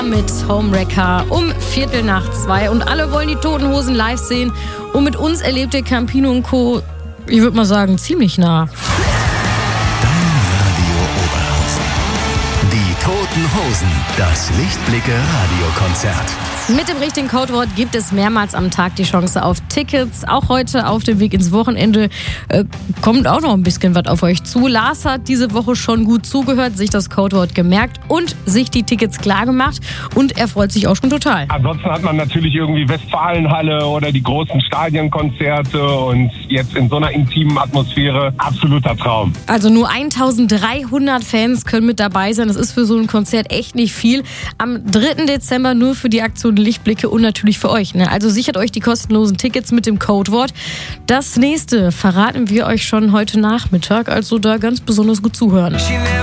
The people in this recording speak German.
Mit Homewrecker um 1:45 und alle wollen die Toten Hosen live sehen und mit uns erlebt ihr Campino und Co., ich würde mal sagen, ziemlich nah. Dein Radio Oberhausen. Die Toten Hosen, das Lichtblicke-Radiokonzert. Mit dem richtigen Codewort gibt es mehrmals am Tag die Chance auf Tickets. Auch heute auf dem Weg ins Wochenende kommt auch noch ein bisschen was auf euch zu. Lars hat diese Woche schon gut zugehört, sich das Codewort gemerkt und sich die Tickets klar gemacht. Und er freut sich auch schon total. Ansonsten hat man natürlich irgendwie Westfalenhalle oder die großen Stadionkonzerte und jetzt in so einer intimen Atmosphäre absoluter Traum. Also nur 1300 Fans können mit dabei sein. Das ist für so ein Konzert echt nicht viel. Am 3. Dezember nur für die Aktion Lichtblicke und natürlich für euch. Also sichert euch die kostenlosen Tickets mit dem Codewort. Das nächste verraten wir euch schon heute Nachmittag, also da ganz besonders gut zuhören.